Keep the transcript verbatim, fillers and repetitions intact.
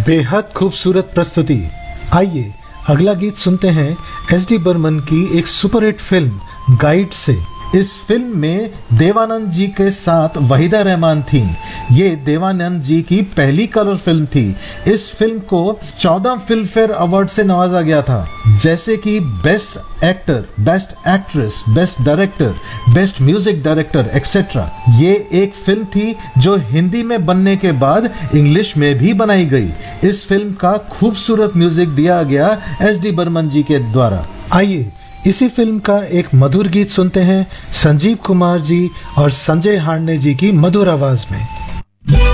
बेहद खूबसूरत प्रस्तुति। आइए अगला गीत सुनते हैं एस डी बर्मन की एक सुपरहिट फिल्म गाइड से। इस फिल्म में देवानंद जी के साथ वहीदा रहमान थी। ये देवानंद जी की पहली कलर फिल्म थी। इस फिल्म को चौदह फिल्म फेयर अवार्ड से नवाजा गया था, जैसे कि best actor, best actress, best director, best music director etcetera. ये एक फिल्म थी जो हिंदी में बनने के बाद इंग्लिश में भी बनाई गई। इस फिल्म का खूबसूरत म्यूजिक दिया गया एस डी बर्मन जी के द्वारा। आइए इसी फिल्म का एक मधुर गीत सुनते हैं संजीव कुमार जी और संजय हांडे जी की मधुर आवाज में।